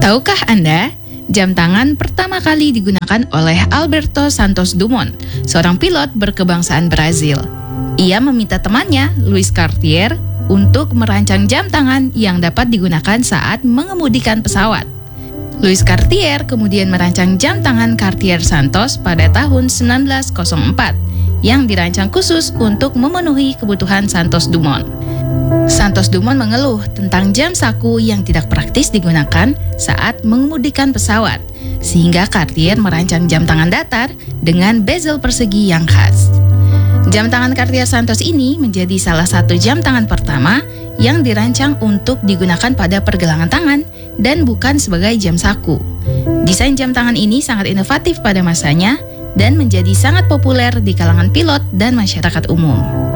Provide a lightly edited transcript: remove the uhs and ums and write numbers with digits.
Tahukah Anda, jam tangan pertama kali digunakan oleh Alberto Santos Dumont, seorang pilot berkebangsaan Brazil. Ia meminta temannya, Louis Cartier, untuk merancang jam tangan yang dapat digunakan saat mengemudikan pesawat. Louis Cartier kemudian merancang jam tangan Cartier Santos pada tahun 1904 yang dirancang khusus untuk memenuhi kebutuhan Santos Dumont. Santos Dumont mengeluh tentang jam saku yang tidak praktis digunakan saat mengemudikan pesawat, sehingga Cartier merancang jam tangan datar dengan bezel persegi yang khas. Jam tangan Cartier Santos ini menjadi salah satu jam tangan pertama yang dirancang untuk digunakan pada pergelangan tangan dan bukan sebagai jam saku. Desain jam tangan ini sangat inovatif pada masanya dan menjadi sangat populer di kalangan pilot dan masyarakat umum.